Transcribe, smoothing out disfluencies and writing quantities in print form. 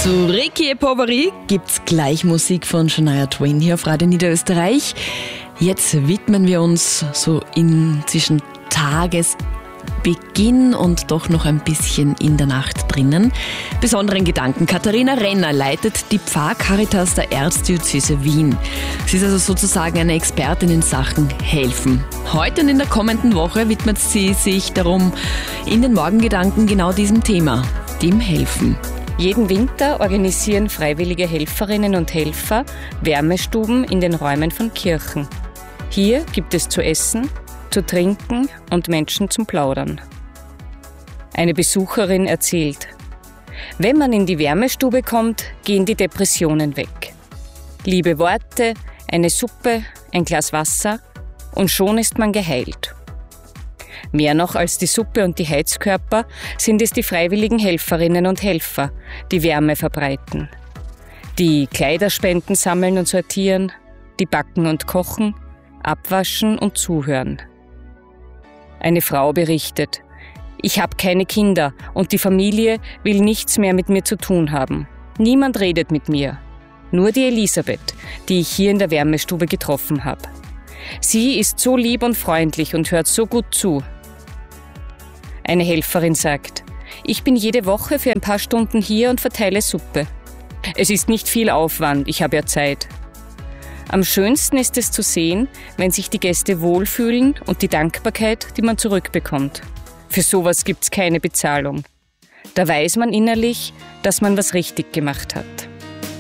Zu Requiem Poveri gibt's gleich Musik von Shania Twain hier auf Radio Niederösterreich. Jetzt widmen wir uns so zwischen Tagesbeginn und doch noch ein bisschen in der Nacht drinnen besonderen Gedanken. Katharina Renner leitet die Pfarrcaritas der Erzdiözese Wien. Sie ist also sozusagen eine Expertin in Sachen Helfen. Heute und in der kommenden Woche widmet sie sich darum in den Morgengedanken genau diesem Thema, dem Helfen. Jeden Winter organisieren freiwillige Helferinnen und Helfer Wärmestuben in den Räumen von Kirchen. Hier gibt es zu essen, zu trinken und Menschen zum Plaudern. Eine Besucherin erzählt: Wenn man in die Wärmestube kommt, gehen die Depressionen weg. Liebe Worte, eine Suppe, ein Glas Wasser und schon ist man geheilt. Mehr noch als die Suppe und die Heizkörper sind es die freiwilligen Helferinnen und Helfer, die Wärme verbreiten. Die Kleiderspenden sammeln und sortieren, die backen und kochen, abwaschen und zuhören. Eine Frau berichtet: Ich habe keine Kinder und die Familie will nichts mehr mit mir zu tun haben. Niemand redet mit mir. Nur die Elisabeth, die ich hier in der Wärmestube getroffen habe. Sie ist so lieb und freundlich und hört so gut zu. Eine Helferin sagt: Ich bin jede Woche für ein paar Stunden hier und verteile Suppe. Es ist nicht viel Aufwand, ich habe ja Zeit. Am schönsten ist es zu sehen, wenn sich die Gäste wohlfühlen und die Dankbarkeit, die man zurückbekommt. Für sowas gibt's keine Bezahlung. Da weiß man innerlich, dass man was richtig gemacht hat.